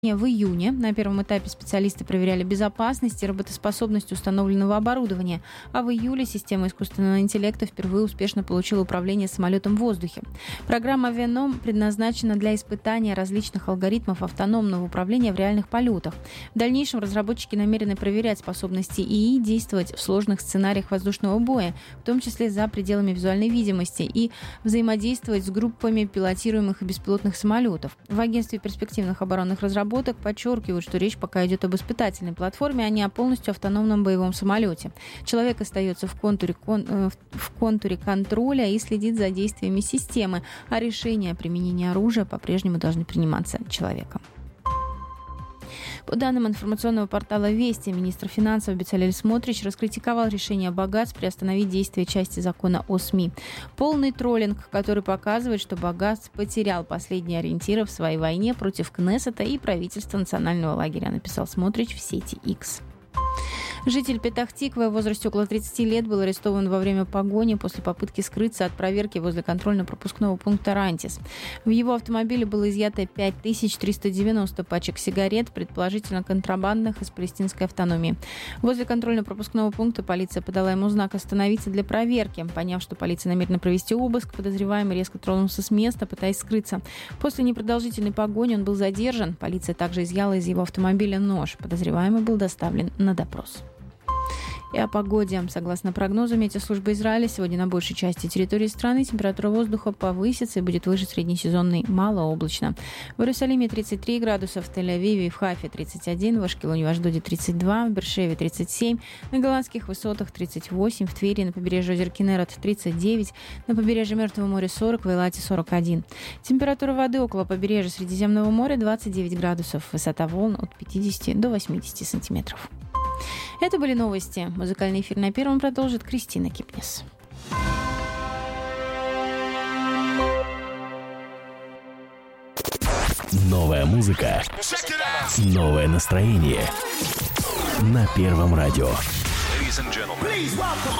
В июне на первом этапе специалисты проверяли безопасность и работоспособность установленного оборудования, а в июле система искусственного интеллекта впервые успешно получила управление самолетом в воздухе. Программа Venom предназначена для испытания различных алгоритмов автономного управления в реальных полетах. В дальнейшем разработчики намерены проверять способности ИИ действовать в сложных сценариях воздушного боя, в том числе за пределами визуальной видимости, и взаимодействовать с группами пилотируемых и беспилотных самолетов. В агентстве перспективных оборонных разработок подчеркивают, что речь пока идет об испытательной платформе, а не о полностью автономном боевом самолете. Человек остается в контуре контроля и следит за действиями системы, а решения о применении оружия по-прежнему должны приниматься человеком. По данным информационного портала «Вести», министр финансов Бецалель Смотрич раскритиковал решение богатств приостановить действие части закона о СМИ. Полный троллинг, который показывает, что богатств потерял последние ориентиры в своей войне против Кнессета и правительства национального лагеря, написал Смотрич в сети X. Житель Петах-Тиквы в возрасте около 30 лет был арестован во время погони после попытки скрыться от проверки возле контрольно-пропускного пункта «Рантис». В его автомобиле было изъято 5390 пачек сигарет, предположительно контрабандных из палестинской автономии. Возле контрольно-пропускного пункта полиция подала ему знак «Остановиться» для проверки. Поняв, что полиция намерена провести обыск, подозреваемый резко тронулся с места, пытаясь скрыться. После непродолжительной погони он был задержан. Полиция также изъяла из его автомобиля нож. Подозреваемый был доставлен на допрос. И о погоде. Согласно прогнозу метеослужбы Израиля, сегодня на большей части территории страны температура воздуха повысится и будет выше среднесезонной, малооблачно. В Иерусалиме 33 градуса, в Тель-Авиве и в Хайфе 31, в Ашкелоне и в Ашдоде 32, в Бершеве 37, на Голландских высотах 38, в Твери, на побережье озера Кинерет 39, на побережье Мертвого моря 40, в Эйлате 41. Температура воды около побережья Средиземного моря 29 градусов, высота волн от 50 до 80 сантиметров. Это были новости. Музыкальный эфир на Первом продолжит Кристина Кипнес. Новая музыка, новое настроение на Первом радио.